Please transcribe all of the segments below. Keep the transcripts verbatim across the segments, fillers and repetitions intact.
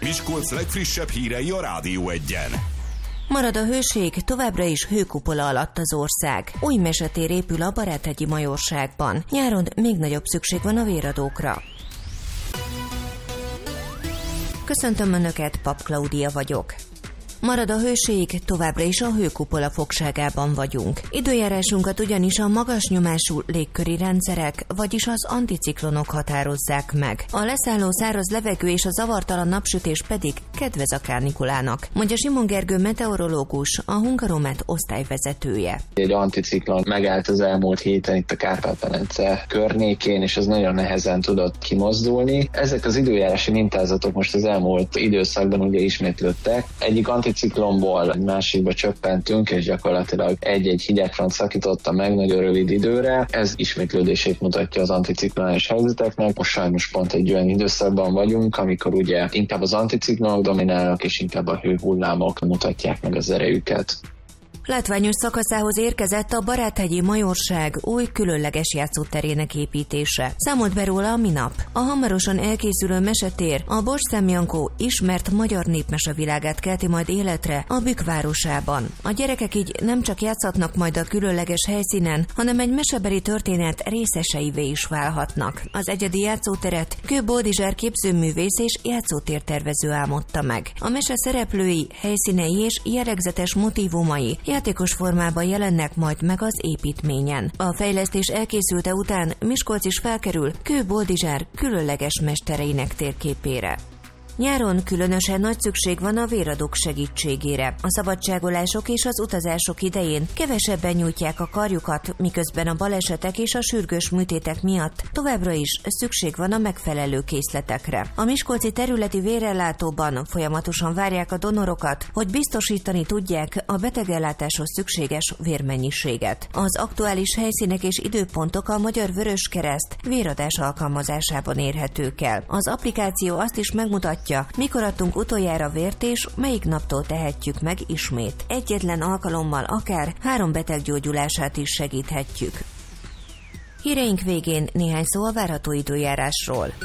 Miskolc legfrissebb hírei a Rádió Egyen. Marad a hőség, továbbra is hőkupola alatt az ország. Új mesetér épül a Baráthegyi Majorságban. Nyáron még nagyobb szükség van a véradókra. Köszöntöm Önöket, Pap Klaudia vagyok. Marad a hőség, továbbra is a hőkupola fogságában vagyunk. Időjárásunkat ugyanis a magas nyomású légköri rendszerek, vagyis az anticiklonok határozzák meg. A leszálló száraz levegő és a zavartalan napsütés pedig kedvez a kárnikulának, mondja Simon Gergő meteorológus, a Hungaromet osztályvezetője. Egy anticiklon megállt az elmúlt héten itt a Kárpát-medence környékén, és az nagyon nehezen tudott kimozdulni. Ezek az időjárási mintázatok most az elmúlt időszakban ugye ismétlődtek. Egyik anticiklonból másikba csöppentünk, és gyakorlatilag egy-egy hidegfront szakította meg nagyon rövid időre. Ez ismétlődését mutatja az anticiklonális helyzeteknek. Most sajnos pont egy olyan időszakban vagyunk, amikor ugye inkább az anticiklonok dominálnak, és inkább a hőhullámok mutatják meg az erejüket. Látványos szakaszához érkezett a Baráthegyi Majorság új különleges játszóterének építése. Számolt be róla a minap. A hamarosan elkészülő mesetér a Borszám Jankó ismert magyar népmesevilágát kelti majd életre a Bükk városában. A gyerekek így nem csak játszhatnak majd a különleges helyszínen, hanem egy mesebeli történet részeseivé is válhatnak. Az egyedi játszóteret Kő Boldizsár képzőművész és játszótértervező álmodta meg. A mese szereplői, helyszínei és jellegzetes motívumai játékos formában jelennek majd meg az építményen. A fejlesztés elkészülte után Miskolc is felkerül Kő Boldizsár különleges mestereinek térképére. Nyáron különösen nagy szükség van a véradók segítségére. A szabadságolások és az utazások idején kevesebben nyújtják a karjukat, miközben a balesetek és a sürgős műtétek miatt továbbra is szükség van a megfelelő készletekre. A miskolci területi vérellátóban folyamatosan várják a donorokat, hogy biztosítani tudják a betegellátáshoz szükséges vérmennyiséget. Az aktuális helyszínek és időpontok a Magyar Vöröskereszt véradás alkalmazásában érhetők el. Az applikáció azt is megmutatja, mikor adtunk utoljára vért és melyik naptól tehetjük meg ismét. Egyetlen alkalommal akár három beteg gyógyulását is segíthetjük. Híreink végén néhány szó a várható időjárásról.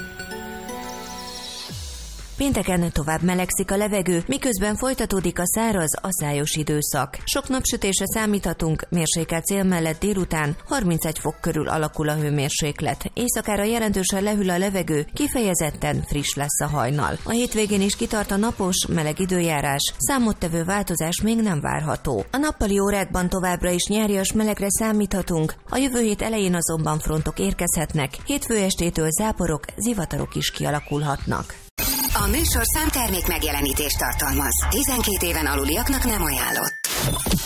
Pénteken tovább melegszik a levegő, miközben folytatódik a száraz, aszályos időszak. Sok napsütésre számíthatunk, mérsékelt cél mellett délután harmincegy fok körül alakul a hőmérséklet. Éjszakára jelentősen lehűl a levegő, kifejezetten friss lesz a hajnal. A hétvégén is kitart a napos, meleg időjárás, számottevő változás még nem várható. A nappali órákban továbbra is nyárias melegre számíthatunk, a jövő hét elején azonban frontok érkezhetnek, hétfő estétől záporok, zivatarok is kialakulhatnak. A műsor számtermék megjelenítést tartalmaz. tizenkét éven aluliaknak nem ajánlott.